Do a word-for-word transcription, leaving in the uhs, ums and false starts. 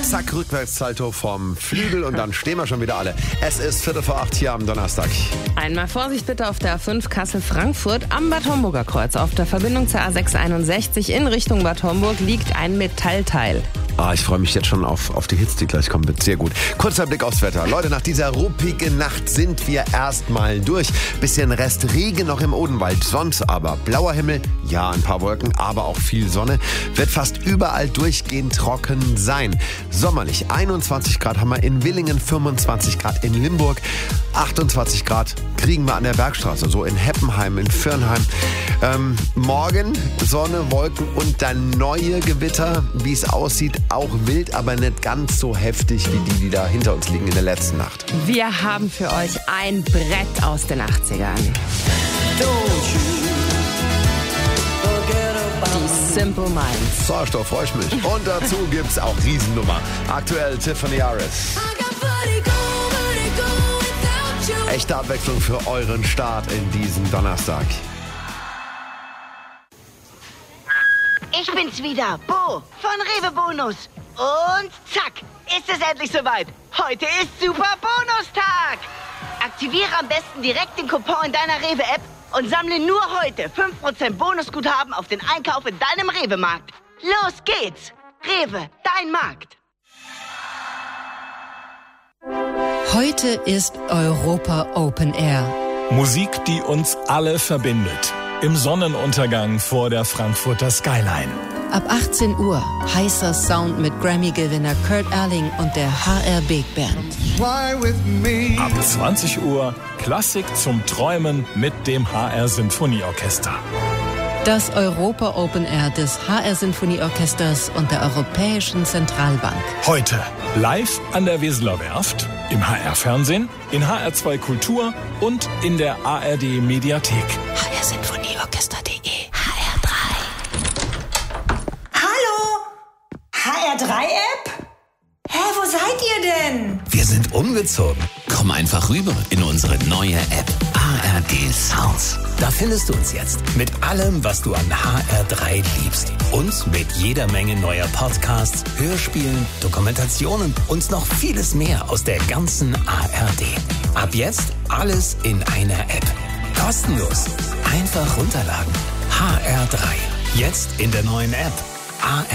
Zack, Rückwärtssalto vom Flügel und dann stehen wir schon wieder alle. Es ist Viertel vor acht hier am Donnerstag. Einmal Vorsicht bitte auf der A fünf Kassel-Frankfurt am Bad Homburger Kreuz. Auf der Verbindung zur A sechs einundsechzig in Richtung Bad Homburg liegt ein Metallteil. Ah, ich freue mich jetzt schon auf, auf die Hits, die gleich kommen. Sehr gut. Kurzer Blick aufs Wetter. Leute, nach dieser ruppigen Nacht sind wir erstmal durch. Bisschen Rest Regen noch im Odenwald. Sonst aber blauer Himmel, ja, ein paar Wolken, aber auch viel Sonne. Wird fast überall durchgehend trocken sein. Sommerlich. einundzwanzig Grad haben wir in Willingen, fünfundzwanzig Grad in Limburg, achtundzwanzig Grad kriegen wir an der Bergstraße, so in Heppenheim, in Firnheim. Ähm, morgen Sonne, Wolken und dann neue Gewitter, wie es aussieht. Auch wild, aber nicht ganz so heftig wie die, die da hinter uns liegen in der letzten Nacht. Wir haben für euch ein Brett aus den achtzigern. Die Simple Minds. Sauerstoff, freu ich mich. Und dazu gibt's auch Riesennummer. Aktuell Tiffany Harris. Echte Abwechslung für euren Start in diesen Donnerstag. Ich bin's wieder, Bo von Rewe Bonus. Und zack, ist es endlich soweit. Heute ist Super Bonustag. Aktiviere am besten direkt den Coupon in deiner Rewe-App und sammle nur heute fünf Prozent Bonusguthaben auf den Einkauf in deinem Rewe-Markt. Los geht's. Rewe, dein Markt. Heute ist Europa Open Air. Musik, die uns alle verbindet. Im Sonnenuntergang vor der Frankfurter Skyline. Ab achtzehn Uhr heißer Sound mit Grammy-Gewinner Kurt Erling und der H R Big Band. Ab zwanzig Uhr Klassik zum Träumen mit dem H R Sinfonieorchester. Das Europa Open Air des H R Sinfonieorchesters und der Europäischen Zentralbank. Heute live an der Weseler Werft, im H R-Fernsehen, in H R zwei Kultur und in der A R D-Mediathek. H R Sinfonieorchester punkt de H R drei. Hallo? H R drei App? Hä, wo seid ihr denn? Wir sind umgezogen. Komm einfach rüber in unsere neue App A R D Sounds. Da findest du uns jetzt mit allem, was du an H R drei liebst. Und mit jeder Menge neuer Podcasts, Hörspielen, Dokumentationen und noch vieles mehr aus der ganzen A R D. Ab jetzt alles in einer App. Kostenlos. Einfach runterladen. H R drei. Jetzt in der neuen App A R D.